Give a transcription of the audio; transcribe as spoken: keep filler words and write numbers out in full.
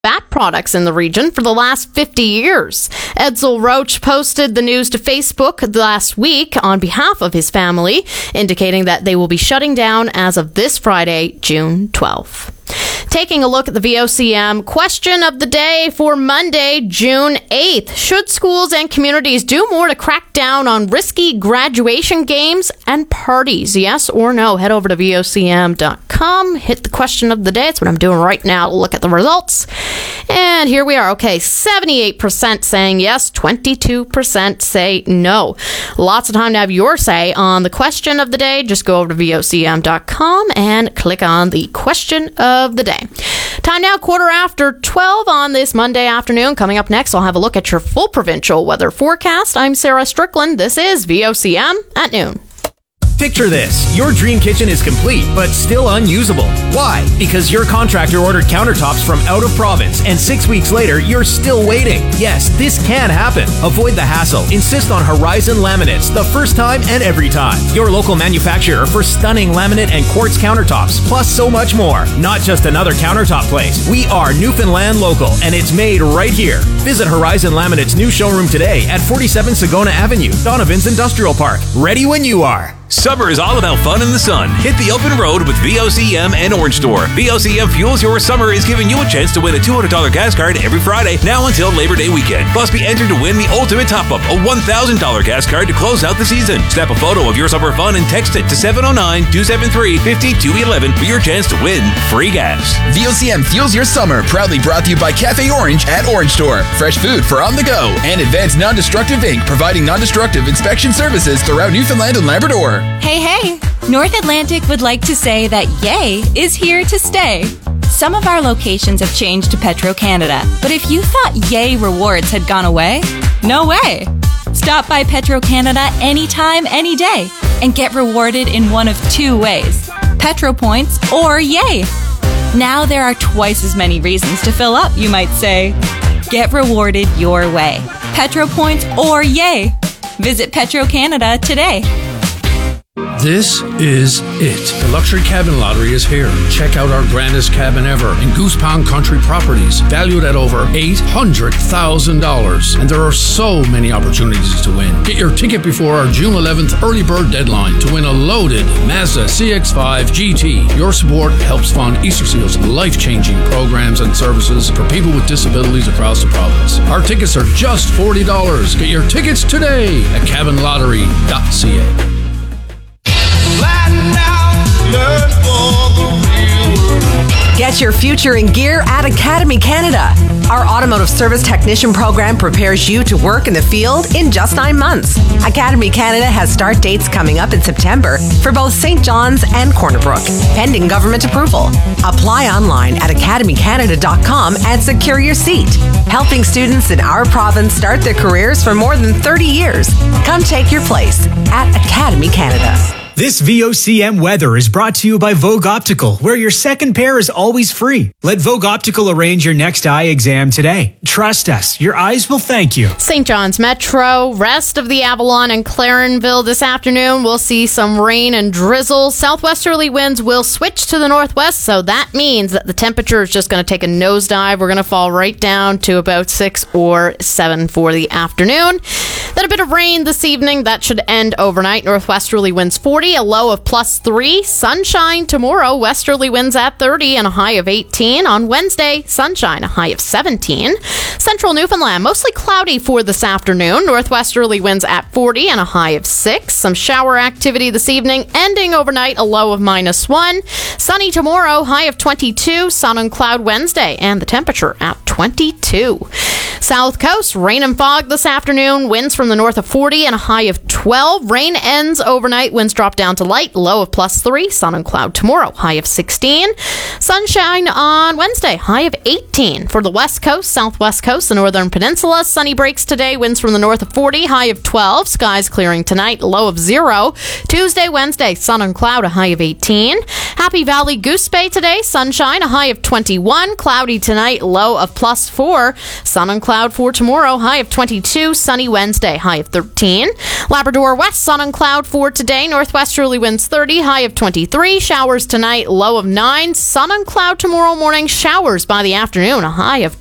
bat products in the region for the last fifty years. Edsel Roach posted the news to Facebook last week on behalf of his family, indicating that they will be shutting down as of this Friday, June twelfth. Taking a look at the V O C M question of the day for Monday, June eighth. Should schools and communities do more to crack down on risky graduation games and parties? Yes or no? Head over to V O C M dot com. Hit the question of the day. That's what I'm doing right now. Look at the results. And here we are. Okay, seventy-eight percent saying yes, twenty-two percent say no. Lots of time to have your say on the question of the day. Just go over to V O C M dot com and click on the question of the day. Time now, quarter after twelve on this Monday afternoon. Coming up next, I'll have a look at your full provincial weather forecast. I'm Sarah Strickland. This is V O C M at noon. Picture this. Your dream kitchen is complete, but still unusable. Why? Because your contractor ordered countertops from out of province, and six weeks later, you're still waiting. Yes, this can happen. Avoid the hassle. Insist on Horizon Laminates, the first time and every time. Your local manufacturer for stunning laminate and quartz countertops, plus so much more. Not just another countertop place. We are Newfoundland local, and it's made right here. Visit Horizon Laminate's new showroom today at forty-seven Sagona Avenue, Donovan's Industrial Park. Ready when you are. Summer is all about fun in the sun. Hit the open road with V O C M and Orange Store. V O C M Fuels Your Summer is giving you a chance to win a two hundred dollars gas card every Friday, now until Labor Day weekend. Plus, be entered to win the ultimate top-up, a one thousand dollars gas card to close out the season. Snap a photo of your summer fun and text it to seven oh nine, two seven three, five two one one for your chance to win free gas. V O C M Fuels Your Summer, proudly brought to you by Cafe Orange at Orange Store. Fresh food for on the go. And Advanced Non-Destructive Incorporated, providing non-destructive inspection services throughout Newfoundland and Labrador. Hey, hey! North Atlantic would like to say that Yay is here to stay. Some of our locations have changed to Petro-Canada, but if you thought Yay rewards had gone away, no way! Stop by Petro-Canada anytime, any day, and get rewarded in one of two ways: Petro Points or Yay. Now there are twice as many reasons to fill up, you might say. Get rewarded your way. Petro Points or Yay. Visit Petro-Canada today. This is it. The Luxury Cabin Lottery is here. Check out our grandest cabin ever in Goose Pond Country Properties, valued at over eight hundred thousand dollars. And there are so many opportunities to win. Get your ticket before our June eleventh early bird deadline to win a loaded Mazda C X five G T. Your support helps fund Easter Seal's life-changing programs and services for people with disabilities across the province. Our tickets are just forty dollars. Get your tickets today at cabin lottery dot c a. Get your future in gear at Academy Canada. Our automotive service technician program prepares you to work in the field in just nine months. Academy Canada has start dates coming up in September for both Saint John's and Corner Brook, pending government approval. Apply online at academy canada dot com and secure your seat. Helping students in our province start their careers for more than thirty years. Come take your place at Academy Canada. This V O C M weather is brought to you by Vogue Optical, where your second pair is always free. Let Vogue Optical arrange your next eye exam today. Trust us, your eyes will thank you. Saint John's Metro, rest of the Avalon and Clarenville this afternoon. We'll see some rain and drizzle. Southwesterly winds will switch to the northwest, so that means that the temperature is just going to take a nosedive. We're going to fall right down to about six or seven for the afternoon. Then a bit of rain this evening. That should end overnight. Northwesterly winds forty, a low of plus three. Sunshine tomorrow. Westerly winds at thirty and a high of eighteen. On Wednesday, sunshine, a high of seventeen. Central Newfoundland, mostly cloudy for this afternoon. Northwesterly winds at forty and a high of six. Some shower activity this evening, ending overnight, a low of minus one. Sunny tomorrow, high of twenty-two. Sun and cloud Wednesday, and the temperature at twenty-two. South Coast, rain and fog this afternoon. Winds from the north of forty and a high of twelve. Rain ends overnight. Winds drop down to light. Low of plus three. Sun and cloud tomorrow. High of sixteen. Sunshine on Wednesday. High of eighteen. For the west coast, southwest coast, the northern peninsula. Sunny breaks today. Winds from the north of forty. High of twelve. Skies clearing tonight. Low of zero. Tuesday, Wednesday. Sun and cloud. A high of eighteen. Happy Valley Goose Bay today. Sunshine. A high of twenty-one. Cloudy tonight. Low of plus four. Sun and cloud cloud for tomorrow, high of twenty-two. Sunny Wednesday, high of thirteen. Labrador West, sun and cloud for today. Northwesterly winds thirty, high of twenty-three. Showers tonight, low of nine. Sun and cloud tomorrow morning. Showers by the afternoon, a high of